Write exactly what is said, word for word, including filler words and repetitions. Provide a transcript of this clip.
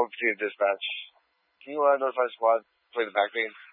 one fifteen dispatch. Can you uh, notify squad? Play the back main.